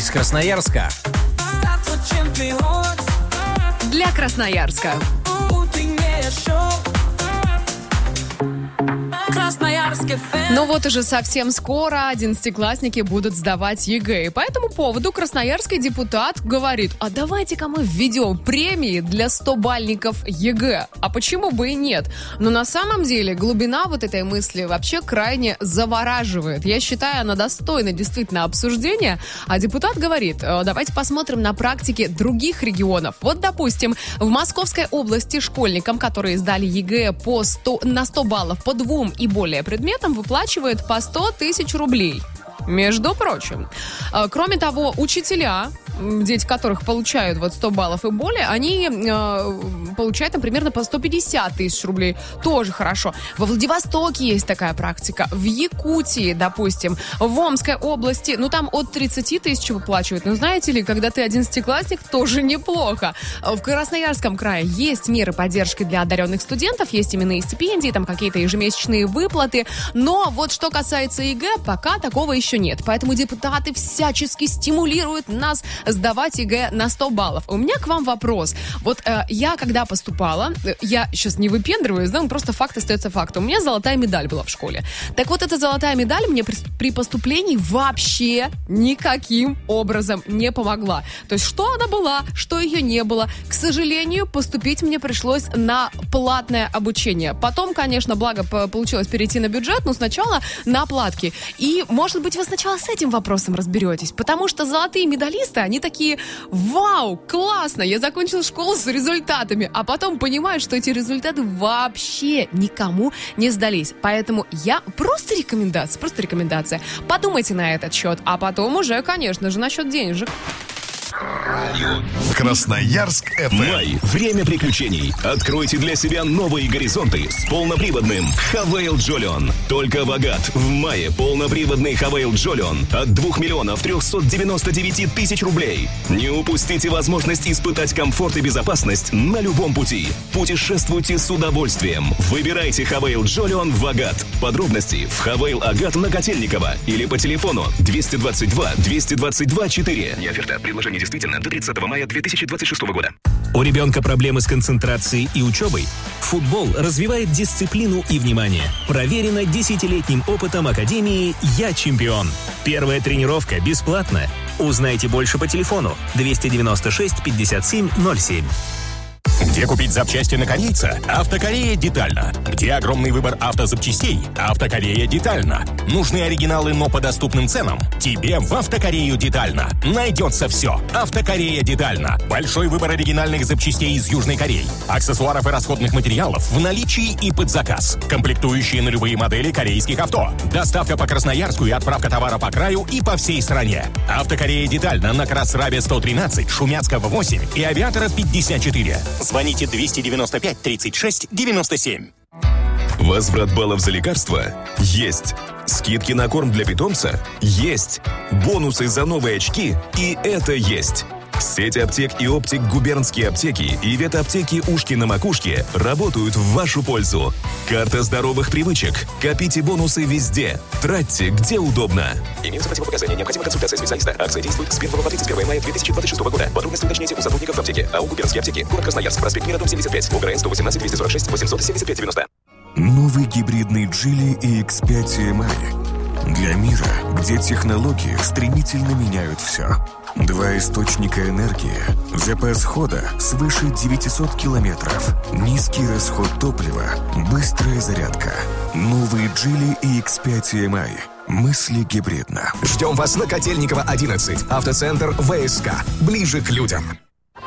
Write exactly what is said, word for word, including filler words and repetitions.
из Красноярска. Для Красноярска. Но вот уже совсем скоро одиннадцатиклассники будут сдавать ЕГЭ. И по этому поводу красноярский депутат говорит: а давайте-ка мы введем премии для стобальников ЕГЭ. А почему бы и нет? Но на самом деле глубина вот этой мысли вообще крайне завораживает. Я считаю, она достойна действительно обсуждения. А депутат говорит: давайте посмотрим на практике других регионов. Вот, допустим, в Московской области школьникам, которые сдали ЕГЭ по сто, на сто баллов по двум и более предметам, выплачивают по сто тысяч рублей. Между прочим. Кроме того, учителя, дети которых получают вот сто баллов и более, они э, получают там примерно по сто пятьдесят тысяч рублей. Тоже хорошо. Во Владивостоке есть такая практика. В Якутии, допустим, в Омской области, ну там от тридцати тысяч выплачивают. Но знаете ли, когда ты одиннадцатиклассник, тоже неплохо. В Красноярском крае есть меры поддержки для одаренных студентов, есть именные стипендии, там какие-то ежемесячные выплаты. Но вот что касается ЕГЭ, пока такого еще нет. Поэтому депутаты всячески стимулируют нас сдавать ЕГЭ на сто баллов. У меня к вам вопрос. Вот э, я, когда поступала, э, я сейчас не выпендриваюсь, да, просто факт остается фактом. У меня золотая медаль была в школе. Так вот, эта золотая медаль мне при, при поступлении вообще никаким образом не помогла. То есть, что она была, что ее не было. К сожалению, поступить мне пришлось на платное обучение. Потом, конечно, благо получилось перейти на бюджет, но сначала на платки. И, может быть, вы сначала с этим вопросом разберетесь, потому что золотые медалисты, они такие: вау, классно, я закончил школу с результатами, а потом понимают, что эти результаты вообще никому не сдались. Поэтому я просто рекомендация, просто рекомендация. Подумайте на этот счет, а потом уже, конечно же, насчет денежек. Красноярск эф эм. Май. Время приключений. Откройте для себя новые горизонты с полноприводным Хавейл Джолион. Только в Агат. В мае полноприводный Хавейл Джолион от двух миллионов трехсот девяноста девяти тысяч рублей. Не упустите возможность испытать комфорт и безопасность на любом пути. Путешествуйте с удовольствием. Выбирайте Хавейл Джолион в Агат. Подробности в Хавейл Агат на Котельниково или по телефону двести двадцать два двести двадцать два четыре. Не оферта. Предложение действительно до тридцатого мая две тысячи двадцать шестого года. У ребенка проблемы с концентрацией и учебой? Футбол развивает дисциплину и внимание. Проверено десятилетним опытом Академии «Я чемпион». Первая тренировка бесплатна. Узнайте больше по телефону двести девяносто шесть пятьдесят семь ноль семь. Где купить запчасти на корейца? Автокорея детально. Где огромный выбор автозапчастей? Автокорея детально. Нужны оригиналы, но по доступным ценам? Тебе в Автокорею детально. Найдется все. Автокорея детально. Большой выбор оригинальных запчастей из Южной Кореи. Аксессуаров и расходных материалов в наличии и под заказ. Комплектующие на любые модели корейских авто. Доставка по Красноярску и отправка товара по краю и по всей стране. Автокорея детально на Красрабе сто тринадцать, Шумяцкого восемь и Авиатора пятьдесят четыре. Звоните двести девяносто пять тридцать шесть девяносто семь. Возврат баллов за лекарства? Есть. Скидки на корм для питомца? Есть. Бонусы за новые очки? И это есть. Сеть аптек и оптик «Губернские аптеки» и ветаптеки «Ушки на макушке» работают в вашу пользу. Карта здоровых привычек. Копите бонусы везде. Тратьте, где удобно. Имеются противопоказания. Необходима консультация специалиста. Акция действует с первого по тридцать первое мая две тысячи двадцать шестого года. Подробности уточните у сотрудников аптеки. АО «Губернские аптеки». Город Красноярск. Проспект Мира, дом семьдесят пять. УГРН сто восемнадцать двести сорок шесть восемьсот семьдесят пять девяносто. Новый гибридный Geely и икс пять эм ай. Для мира, где технологии стремительно меняют все. Два источника энергии, запас хода свыше девятисот километров, низкий расход топлива, быстрая зарядка. Новый Geely и икс пять эм ай. Мысли гибридно. Ждем вас на Котельниково одиннадцать. Автоцентр вэ эс ка. Ближе к людям.